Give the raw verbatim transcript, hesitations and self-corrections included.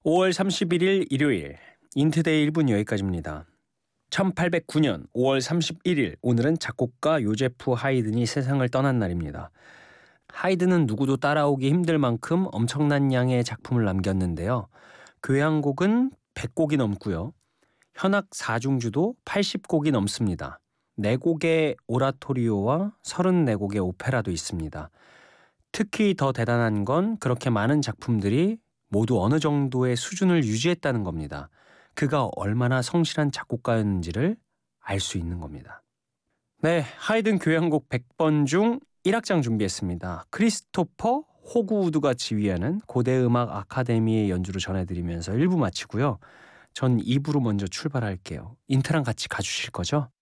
오월 삼십일일 일요일 인트데이 일 분 여기까지입니다. 천팔백구 년 오월 삼십일일 오늘은 작곡가 요제프 하이든이 세상을 떠난 날입니다. 하이든은 누구도 따라오기 힘들 만큼 엄청난 양의 작품을 남겼는데요. 교향곡은 백 곡이 넘고요. 현악 사중주도 팔십 곡이 넘습니다. 네 곡의 오라토리오와 서른네 곡의 오페라도 있습니다. 특히 더 대단한 건 그렇게 많은 작품들이 모두 어느 정도의 수준을 유지했다는 겁니다. 그가 얼마나 성실한 작곡가였는지를 알 수 있는 겁니다. 네, 하이든 교향곡 백 번 중 일 악장 준비했습니다. 크리스토퍼 호그우드가 지휘하는 고대음악 아카데미의 연주로 전해드리면서 일 부 마치고요. 전 이 부로 먼저 출발할게요. 인트랑 같이 가주실 거죠?